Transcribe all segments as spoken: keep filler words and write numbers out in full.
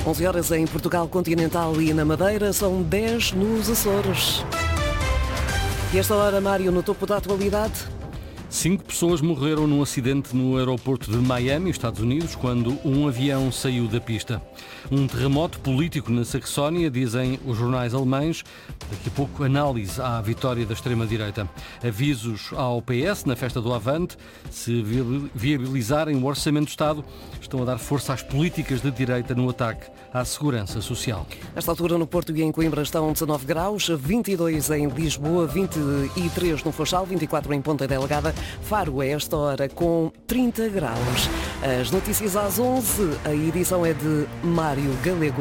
onze horas em Portugal Continental e na Madeira, são dez nos Açores. E esta hora, Mário, no topo da atualidade. Cinco pessoas morreram num acidente no aeroporto de Miami, Estados Unidos, quando um avião saiu da pista. Um terremoto político na Saxónia, dizem os jornais alemães. Daqui a pouco, análise à vitória da extrema-direita. Avisos ao P S na festa do Avante. Se viabilizarem o Orçamento do Estado, estão a dar força às políticas de direita no ataque à segurança social. Nesta altura, no Porto e em Coimbra estão dezanove graus, vinte e dois em Lisboa, vinte e três no Funchal, vinte e quatro em Ponta Delgada. Faro, a esta hora, com trinta graus. As notícias às onze, a edição é de Mário Galego.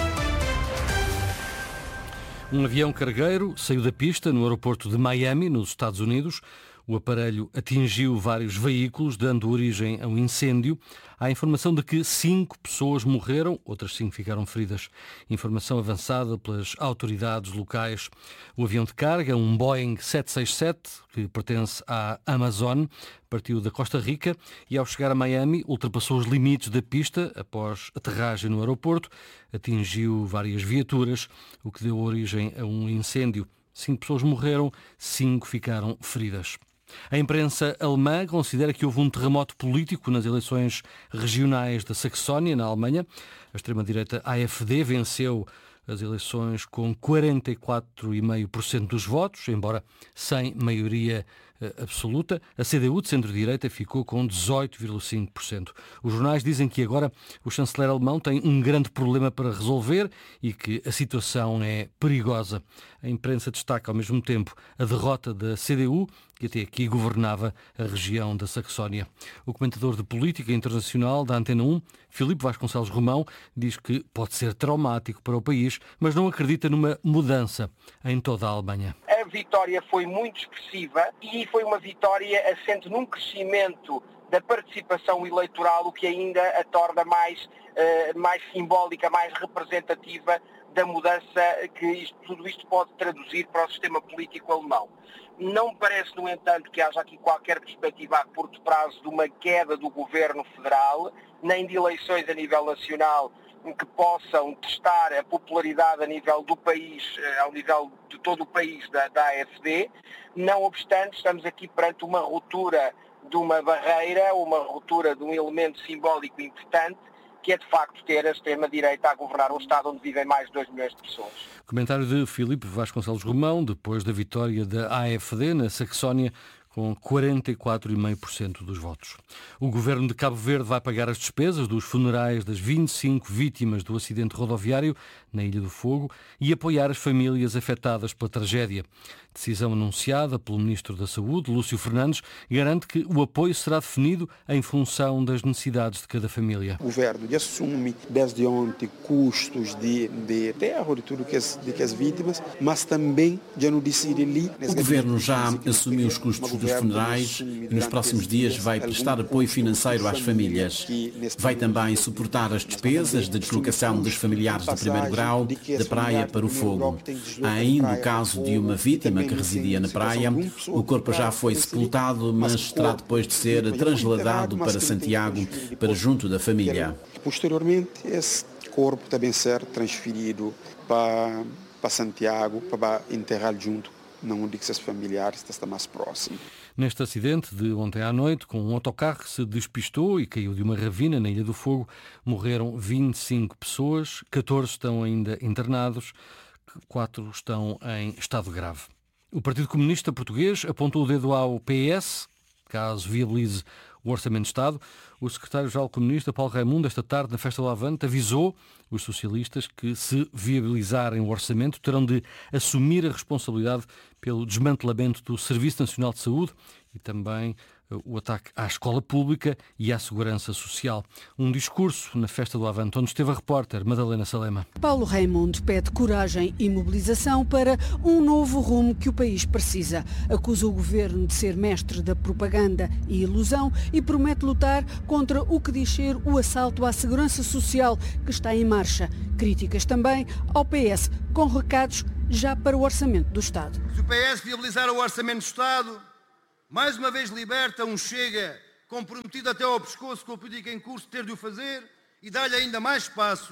Um avião cargueiro saiu da pista no aeroporto de Miami, nos Estados Unidos. O aparelho atingiu vários veículos, dando origem a um incêndio. Há informação de que cinco pessoas morreram, outras cinco ficaram feridas. Informação avançada pelas autoridades locais. O avião de carga, um Boeing sete seis sete, que pertence à Amazon, partiu da Costa Rica e, ao chegar a Miami, ultrapassou os limites da pista após aterragem no aeroporto. Atingiu várias viaturas, o que deu origem a um incêndio. Cinco pessoas morreram, cinco ficaram feridas. A imprensa alemã considera que houve um terremoto político nas eleições regionais da Saxónia, na Alemanha. A extrema-direita A F D venceu as eleições com quarenta e quatro vírgula cinco por cento dos votos, embora sem maioria absoluta. A C D U de centro-direita ficou com dezoito vírgula cinco por cento. Os jornais dizem que agora o chanceler alemão tem um grande problema para resolver e que a situação é perigosa. A imprensa destaca ao mesmo tempo a derrota da C D U, que até aqui governava a região da Saxónia. O comentador de política internacional da Antena um, Filipe Vasconcelos Romão, diz que pode ser traumático para o país, mas não acredita numa mudança em toda a Alemanha. A vitória foi muito expressiva e foi uma vitória assente num crescimento da participação eleitoral, o que ainda a torna mais, uh, mais simbólica, mais representativa da mudança que isto, tudo isto pode traduzir para o sistema político alemão. Não me parece, no entanto, que haja aqui qualquer perspectiva a curto prazo de uma queda do governo federal, nem de eleições a nível nacional que possam testar a popularidade a nível do país, ao nível de todo o país da, da A F D. Não obstante, estamos aqui perante uma ruptura de uma barreira, uma ruptura de um elemento simbólico importante, que é de facto ter a extrema-direita a governar um Estado onde vivem mais de dois milhões de pessoas. Comentário de Filipe Vasconcelos Romão, depois da vitória da A F D na Saxónia, com quarenta e quatro vírgula cinco por cento dos votos. O governo de Cabo Verde vai pagar as despesas dos funerais das vinte e cinco vítimas do acidente rodoviário na Ilha do Fogo e apoiar as famílias afetadas pela tragédia. Decisão anunciada pelo Ministro da Saúde, Lúcio Fernandes, garante que o apoio será definido em função das necessidades de cada família. O governo assume desde ontem custos de, de terror e tudo que as, de que as vítimas, mas também já não decide ali. O governo já assumiu os custos dos funerais e nos próximos dias vai prestar apoio financeiro às famílias. Vai também suportar as despesas de deslocação dos familiares de primeiro grau da praia para o fogo. Há ainda o caso de uma vítima que residia na praia. O corpo já foi sepultado, mas terá depois de ser trasladado para Santiago, para junto da família. Posteriormente, esse corpo também ser transferido para, para Santiago, para enterrar junto não de que seus familiares estão mais próximos. Neste acidente de ontem à noite, com um autocarro que se despistou e caiu de uma ravina na Ilha do Fogo, morreram vinte e cinco pessoas, catorze estão ainda internados, quatro estão em estado grave. O Partido Comunista Português apontou o dedo ao P S, caso viabilize o Orçamento de Estado. O secretário-geral comunista, Paulo Raimundo, esta tarde na Festa do Avante, avisou os socialistas que, se viabilizarem o orçamento, terão de assumir a responsabilidade pelo desmantelamento do Serviço Nacional de Saúde e também o ataque à escola pública e à segurança social. Um discurso na Festa do Avante, onde esteve a repórter Madalena Salema. Paulo Raimundo pede coragem e mobilização para um novo rumo que o país precisa. Acusa o governo de ser mestre da propaganda e ilusão e promete lutar contra o que diz ser o assalto à segurança social que está em marcha. Críticas também ao P S, com recados já para o Orçamento do Estado. Se o P S viabilizar o Orçamento do Estado, mais uma vez liberta um Chega comprometido até ao pescoço com a política em curso ter de o fazer e dá-lhe ainda mais espaço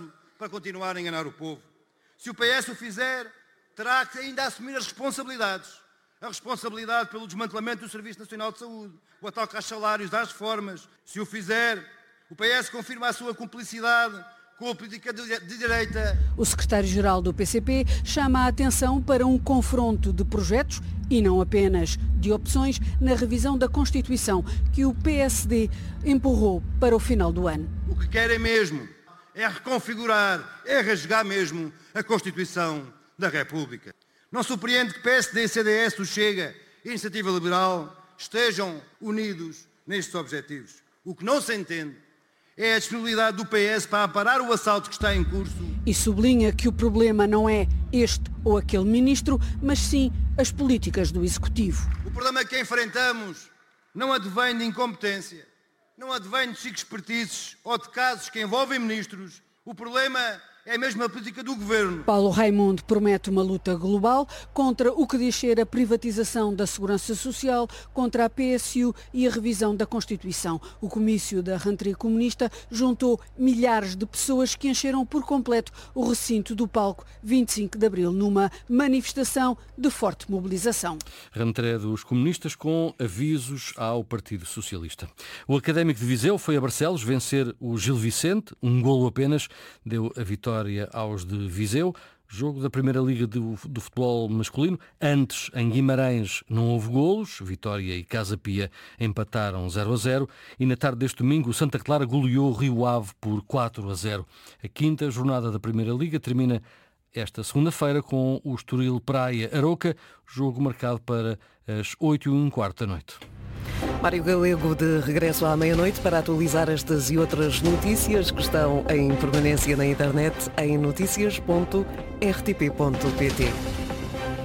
para continuar a enganar o povo. Se o P S o fizer, terá que ainda assumir as responsabilidades. A responsabilidade pelo desmantelamento do Serviço Nacional de Saúde, o ataque aos salários, das reformas. Se o fizer, o P S confirma a sua cumplicidade com a política de direita. O secretário-geral do P C P chama a atenção para um confronto de projetos e não apenas de opções na revisão da Constituição que o P S D empurrou para o final do ano. O que querem mesmo é reconfigurar, é rasgar mesmo a Constituição da República. Não surpreende que P S D, C D S, o Chega e a Iniciativa Liberal estejam unidos nestes objetivos. O que não se entende é a disponibilidade do P S para parar o assalto que está em curso. E sublinha que o problema não é este ou aquele ministro, mas sim as políticas do Executivo. O problema que enfrentamos não advém de incompetência, não advém de chiques expertices ou de casos que envolvem ministros. O problema é mesmo a política do Governo. Paulo Raimundo promete uma luta global contra o que diz ser a privatização da Segurança Social, contra a P S U e a revisão da Constituição. O comício da rentrée comunista juntou milhares de pessoas que encheram por completo o recinto do palco vinte e cinco de abril, numa manifestação de forte mobilização. Rentrée dos comunistas com avisos ao Partido Socialista. O Académico de Viseu foi a Barcelos vencer o Gil Vicente, um golo apenas, deu a vitória aos de Viseu. Jogo da Primeira Liga do, do futebol masculino. Antes, em Guimarães, não houve golos. Vitória e Casa Pia empataram zero a zero. E na tarde deste domingo, o Santa Clara goleou o Rio Ave por quatro a zero. A quinta jornada da Primeira Liga termina esta segunda-feira com o Estoril Praia Aroca, jogo marcado para as oito e um quarto da noite. Mário Galego de regresso à meia-noite para atualizar estas e outras notícias que estão em permanência na internet em notícias ponto r t p ponto p t.